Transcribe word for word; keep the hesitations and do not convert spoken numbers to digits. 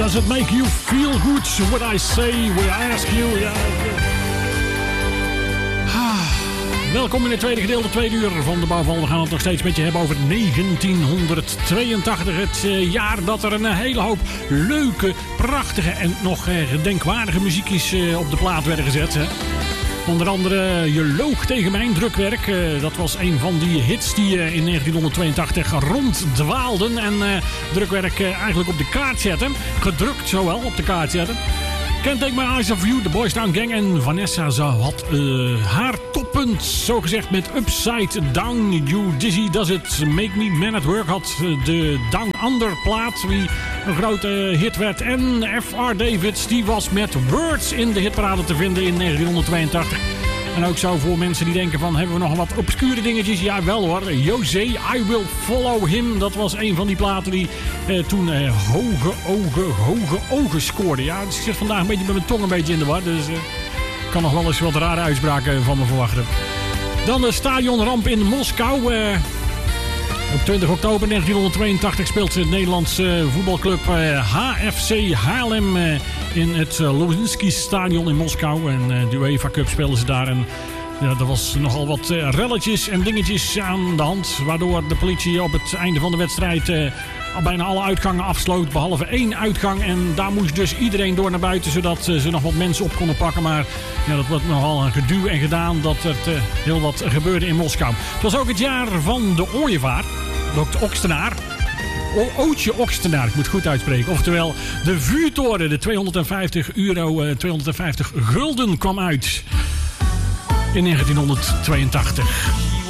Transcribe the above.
Does it make you feel good what I say, what I ask you? Yeah. Ah, welkom in het tweede gedeelte, tweede uur van de Bouwval. We gaan het nog steeds met je hebben over negentienhonderdtweeëntachtig. Het uh, jaar dat er een hele hoop leuke, prachtige en nog uh, gedenkwaardige muziekjes uh, op de plaat werden gezet. Hè? Onder andere Je loog tegen mijn drukwerk. Uh, dat was een van die hits die uh, in negentienhonderdtweeëntachtig ronddwaalden. En uh, drukwerk uh, eigenlijk op de kaart zetten. Gedrukt zowel op de kaart zetten. Can't Take My Eyes Off You, de Boys Town Gang. En Vanessa had uh, haar toppunt, zogezegd met Upside Down. You Dizzy Does It Make Me Man at Work had de Down Under plaat, die een grote hit werd. En F R Davids, die was met Words in de hitparade te vinden in negentienhonderdtweeëntachtig. En ook zo voor mensen die denken van, hebben we nog wat obscure dingetjes? Ja, wel hoor. José, I Will Follow Him. Dat was een van die platen die eh, toen eh, hoge ogen, hoge ogen scoorde. Ja, dus ik zit vandaag een beetje met mijn tong een beetje in de war. Dus ik eh, kan nog wel eens wat rare uitspraken van me verwachten. Dan de stadionramp in Moskou. Eh, op twintig oktober negentienhonderdtweeëntachtig speelt de Nederlandse voetbalclub eh, H F C Haarlem eh, in het uh, Lozinski Stadion in Moskou. En uh, de UEFA Cup speelden ze daar. En ja, er was nogal wat uh, relletjes en dingetjes aan de hand. Waardoor de politie op het einde van de wedstrijd uh, al bijna alle uitgangen afsloot. Behalve één uitgang. En daar moest dus iedereen door naar buiten. Zodat uh, ze nog wat mensen op konden pakken. Maar ja, dat was nogal een geduw en gedaan dat er uh, heel wat gebeurde in Moskou. Het was ook het jaar van de ooievaar. dokter Okstenaar. Ootje Okstenaar, ik moet het goed uitspreken. Oftewel, de vuurtoren, de tweehonderdvijftig euro, uh, tweehonderdvijftig gulden kwam uit in negentienhonderdtweeëntachtig.